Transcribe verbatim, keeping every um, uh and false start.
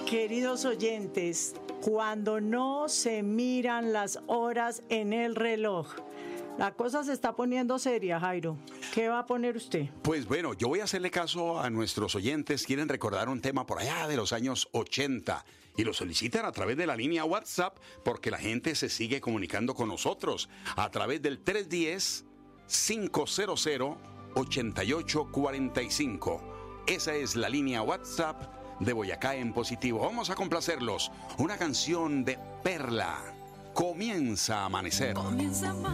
Queridos oyentes, cuando no se miran las horas en el reloj, la cosa se está poniendo seria, Jairo. ¿Qué va a poner usted? Pues bueno, yo voy a hacerle caso a nuestros oyentes. Quieren recordar un tema por allá de los años ochenta y lo solicitan a través de la línea WhatsApp porque la gente se sigue comunicando con nosotros a través del tres uno cero, cinco cero cero, ocho ocho cuatro cinco. Esa es la línea WhatsApp de Boyacá en Positivo. Vamos a complacerlos. Una canción de Perla. Comienza a amanecer. Comienza a